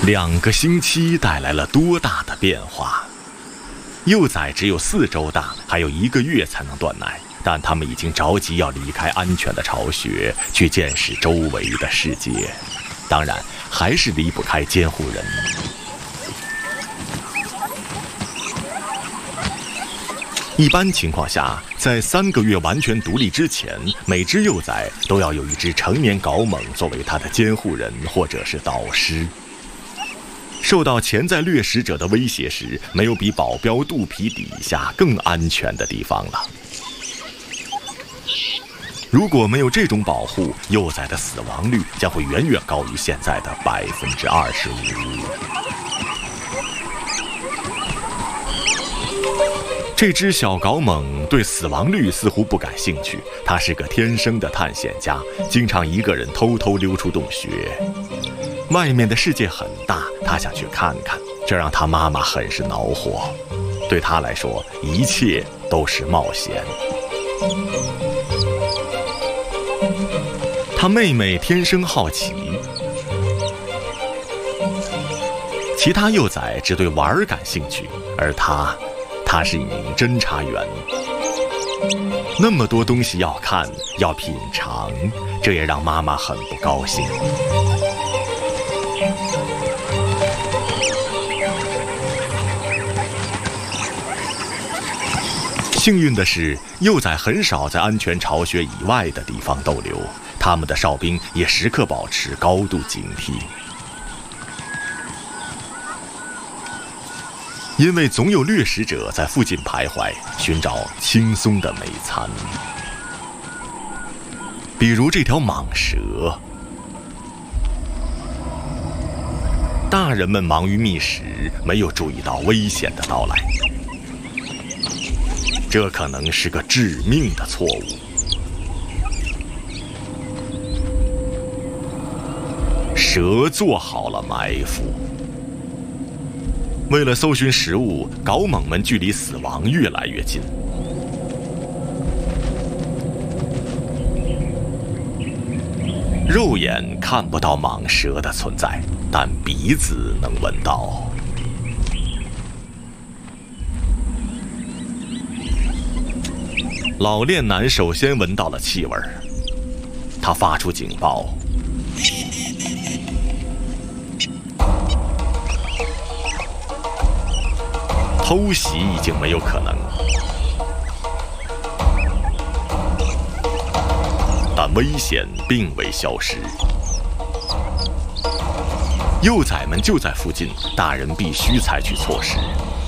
2个星期带来了多大的变化！幼崽只有4周大，还有1个月才能断奶，但他们已经着急要离开安全的巢穴，去见识周围的世界。当然，还是离不开监护人。一般情况下，在3个月完全独立之前，每只幼崽都要有一只成年缟獴作为它的监护人或者是导师。受到潜在掠食者的威胁时，没有比保镖肚皮底下更安全的地方了。如果没有这种保护，幼崽的死亡率将会远远高于现在的25%。这只小缟獴对死亡率似乎不感兴趣，它是个天生的探险家，经常一个人偷偷溜出洞穴。外面的世界很大，他想去看看，这让他妈妈很是恼火。对他来说，一切都是冒险。他妹妹天生好奇，其他幼崽只对玩感兴趣，而他是一名侦查员。那么多东西要看，要品尝，这也让妈妈很不高兴。幸运的是，幼崽很少在安全巢穴以外的地方逗留，他们的哨兵也时刻保持高度警惕。因为总有掠食者在附近徘徊，寻找轻松的美餐，比如这条蟒蛇。大人们忙于觅食，没有注意到危险的到来，这可能是个致命的错误。蛇做好了埋伏。为了搜寻食物，缟獴们距离死亡越来越近。肉眼看不到蟒蛇的存在，但鼻子能闻到。老练男首先闻到了气味，他发出警报。偷袭已经没有可能，但危险并未消失。幼崽们就在附近，大人必须采取措施。